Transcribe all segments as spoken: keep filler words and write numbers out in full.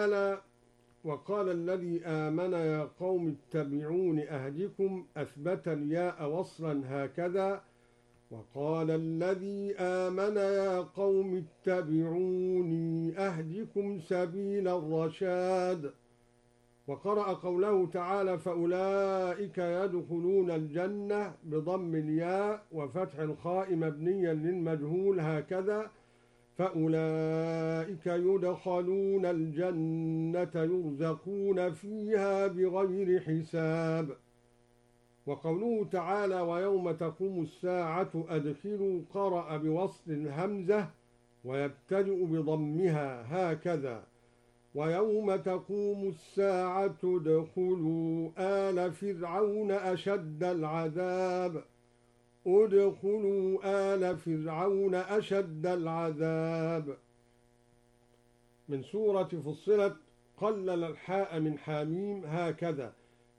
وقال الذي آمن يا قوم اتبعون أهدكم أثبت الياء وصلا هكذا. وقال الذي آمن يا قوم اتبعوني أهدكم سبيل الرشاد. وقرأ قوله تعالى فأولئك يدخلون الجنة بضم الياء وفتح الخاء مبنيا للمجهول هكذا فأولئك يدخلون الجنة يرزقون فيها بغير حساب. وقوله تعالى ويوم تقوم الساعة أدخلوا قرأ بوصل الهمزة ويبتدئ بضمها هكذا ويوم تقوم الساعة ادخلوا آل فرعون أشد العذاب ادخلوا آل فرعون أشد العذاب. من سورة فصلت قلل الحاء من حاميم هكذا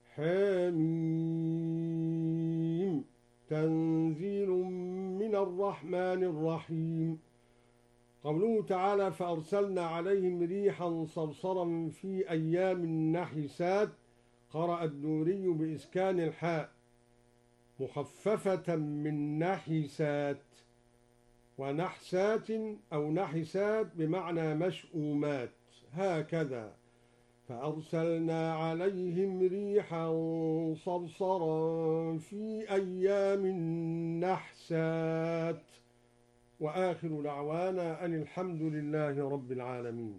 حاميم تنزيل من الرحمن الرحيم. قوله تعالى فأرسلنا عليهم ريحا صرصرا في أيام نحسات قرأ الدوري بإسكان الحاء مخففة من نحسات ونحسات أو نحسات بمعنى مشؤومات هكذا فأرسلنا عليهم ريحا صرصرا في أيام نحسات. وآخر دعوانا أن الحمد لله رب العالمين.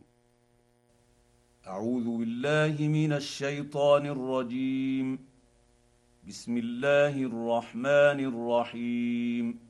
أعوذ بالله من الشيطان الرجيم. بسم الله الرحمن الرحيم.